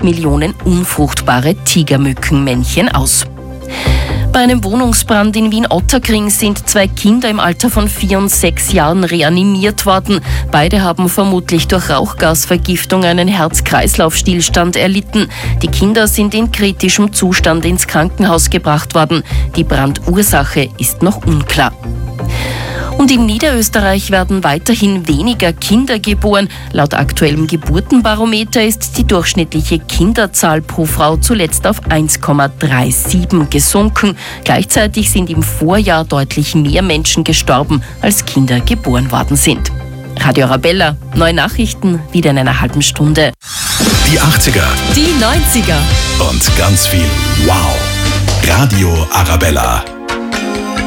Millionen unfruchtbare Tigermückenmännchen aus. Bei einem Wohnungsbrand in Wien-Ottakring sind 2 Kinder im Alter von 4 und 6 Jahren reanimiert worden. Beide haben vermutlich durch Rauchgasvergiftung einen Herz-Kreislauf-Stillstand erlitten. Die Kinder sind in kritischem Zustand ins Krankenhaus gebracht worden. Die Brandursache ist noch unklar. Und in Niederösterreich werden weiterhin weniger Kinder geboren. Laut aktuellem Geburtenbarometer ist die durchschnittliche Kinderzahl pro Frau zuletzt auf 1,37 gesunken. Gleichzeitig sind im Vorjahr deutlich mehr Menschen gestorben, als Kinder geboren worden sind. Radio Arabella, neue Nachrichten, wieder in einer halben Stunde. Die 80er. Die 90er. Und ganz viel Wow. Radio Arabella.